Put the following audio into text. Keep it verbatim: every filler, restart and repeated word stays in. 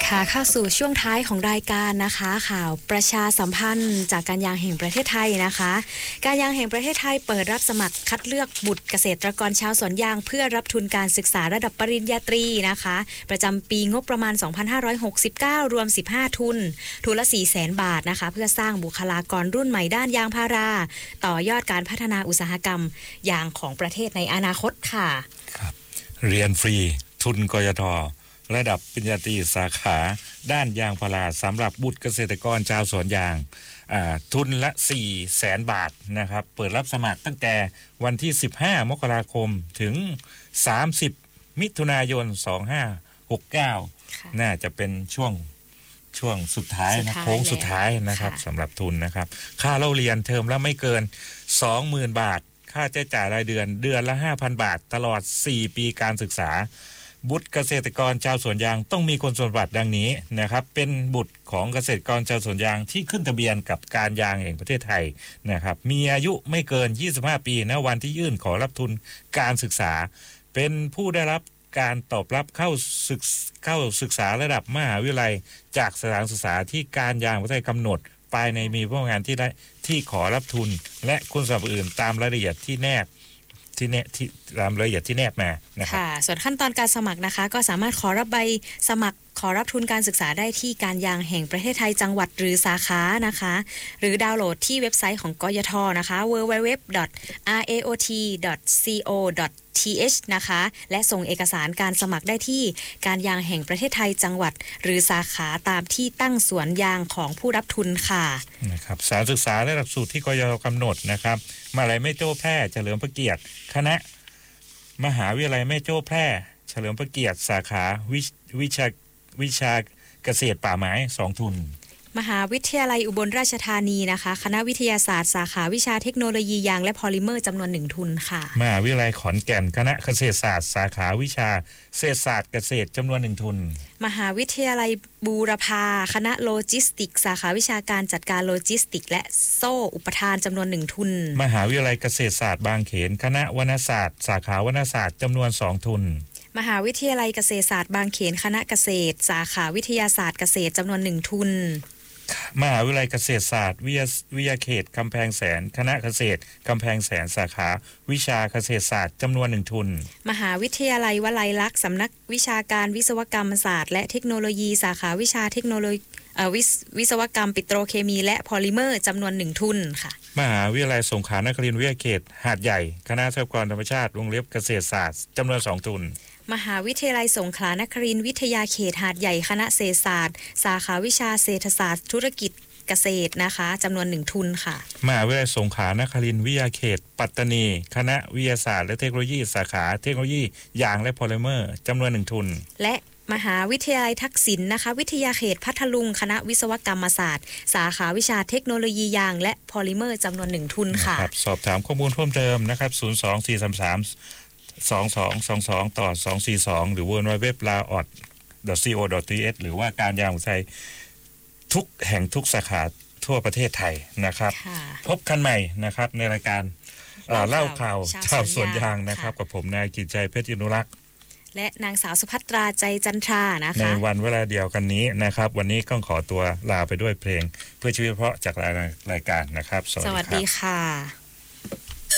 ค่ะเข้าสู่ช่วงท้ายของรายการนะคะข่าวประชาสัมพันธ์จากการยางแห่งประเทศไทยนะคะการยางแห่งประเทศไทยเปิดรับสมัครคัดเลือกบุตรเกษตรกรชาวสวนยางเพื่อรับทุนการศึกษาระดับปริญญาตรีนะคะประจำปีงบประมาณสองพันห้าร้อยหกสิบเก้ารวมสิบห้าทุนทุนละ สี่แสน บาทนะคะเพื่อสร้างบุคลากรรุ่นใหม่ด้านยางพาราต่อยอดการพัฒนาอุตสาหกรรมยางของประเทศในอนาคตค่ะครับเรียนฟรีทุนกยท.ระดับปริญญาตรีสาขาด้านยางพาราสำหรับบุตรเกษตรกรชาวสวนยางทุนละ สี่แสน บาทนะครับเปิดรับสมัครตั้งแต่วันที่สิบห้ามกราคมถึงสามสิบมิถุนายนสองพันห้าร้อยหกสิบเก้าน่าจะเป็นช่วงช่วงสุดท้ายนะโค้งสุดท้ายนะครับสำหรับทุนนะครับค่าเล่าเรียนเทอมละไม่เกิน สองหมื่น บาทค่าใช้จ่ายรายเดือนเดือนละ ห้าพัน บาทตลอดสี่ปีการศึกษาบุตรเกษตรกรชาวสวนยางต้องมีคุณสมบัติดังนี้นะครับเป็นบุตรของเกษตรกรชาวสวนยางที่ขึ้นทะเบียนกับการยางแห่งประเทศไทยนะครับมีอายุไม่เกินยี่สิบห้าปีณวันที่ยื่นขอรับทุนการศึกษาเป็นผู้ได้รับการตอบรับเข้าศึกเข้าศึกษาระดับมหาวิทยาลัยจากสถานศึกษาที่การยางประเทศกำหนดภายในมีผู้งานที่ได้ที่ขอรับทุนและคุณสมบัติอื่นตามรายละเอียดที่แนบที่เนที่รามรายละเอียดที่แนบมานะครับค่ะส่วนขั้นตอนการสมัครนะคะก็สามารถขอรับใบสมัครขอรับทุนการศึกษาได้ที่การยางแห่งประเทศไทยจังหวัดหรือสาขานะคะหรือดาวน์โหลดที่เว็บไซต์ของกยท.นะคะ ดับเบิลยู ดับเบิลยู ดับเบิลยู ดอท อาร์ เอ โอ ที ดอท ซี โอ ดอท ที เอช นะคะและส่งเอกสารการสมัครได้ที่การยางแห่งประเทศไทยจังหวัดหรือสาขาตามที่ตั้งสวนยางของผู้รับทุนค่ะนะครับสถานศึกษาและหลักสูตรที่กยท.กำหนดนะครับมหาวิทยาลัยแม่โจ้แพร่เฉลิมพระเกียรติคณะมหาวิทยาลัยแม่โจ้แพร่เฉลิมพระเกียรติสาขาวิวิชาวิชาเกษตรป่าไม้สองทุนมหาวิทยาลัยอุบลราชธานีนะคะคณะวิทยาศาสตร์สาขาวิชาเทคโนโลยียางและพอลิเมอร์จำนวนหนึ่งทุนค่ะมหาวิทยาลัยขอนแก่นคณะเกษตรศาสตร์สาขาวิชาเศรษฐศาสตร์เกษตรจำนวนหนึ่งทุนมหาวิทยาลัยบูรพาคณะโลจิสติกสาขาวิชาการจัดการโลจิสติกและโซ่อุปทานจำนวนหนึ่งทุนมหาวิทยาลัยเกษตรศาสตร์บางเขนคณะวรรณศาสตร์สาขาวรรณศาสตร์จำนวนสองทุนมหาวิทยาลัยเกษตรศาสตร์บางเขนคณะเกษตรสาขาวิทยาศาสตร์เกษตรจำนวนหนึ่งทุนมหาวิทยาลัยเกษตรศาสตร์วิทยาวิทยาเขตกำแพงแสนคณะเกษตรกำแพงแสนสาขาวิชาเกษตรศาสตร์จำนวนหนึ่งทุนมหาวิทยาลัยวลัยลักษณ์สำนักวิชาการวิศวกรรมศาสตร์และเทคโนโลยีสาขาวิชาเทคโนโลยีวิศวิศวกรรมปิโตรเคมีและพอลิเมอร์จำนวนหนึ่งทุนค่ะมหาวิทยาลัยสงขลานครินทร์วิทยาเขตหาดใหญ่คณะทรัพยากรธรรมชาติวงเล็บเกษตรศาสตร์จำนวนสองทุนมหาวิทยาลัยสงขลานครินทร์วิทยาเขตหาดใหญ่คณะเศรษฐศาสตร์สาขาวิชาเศรษฐศาสตร์ธุรกิจเกษตรนะคะจำนวนหนึ่งทุนค่ะมหาวิทยาลัยสงขลานครินทร์วิทยาเขตปัตตานีคณะวิทยาศาสตร์และเทคโนโลยีสาขาเทคโนโลยียางและพอลิเมอร์จำนวนหนึ่งทุนและมหาวิทยาลัยทักษิณนะคะวิทยาเขตพัทลุงคณะวิศวกรรมศาสตร์สาขาวิชาเทคโนโลยียางและพอลิเมอร์จำนวนหนึ่งทุนค่ะสอบถามข้อมูลเพิ่มเติมนะครับศูนย์ สอง สี่ สาม สาม สอง สอง สอง สองต่อสอง สี่ สองหรือ ดับเบิลยู ดับเบิลยู ดับเบิลยู ดอท ลาออด ดอท ซี โอ ดอท ที เอช หรือว่าการยางของไทยทุกแห่งทุกสาขาทั่วประเทศไทยนะครับพบกันใหม่นะครับในรายการเล่าข่าวชาวสวนยางนะครับกับผมนายกิจใจเพชรอินุรักษ์และนางสาวสุภัตราใจจันทรานะคะในวันเวลาเดียวกันนี้นะครับวันนี้ก็ขอตัวลาไปด้วยเพลงเพื่อชีวิตเพราะจากรายการนะครับสวัสดีค่ะ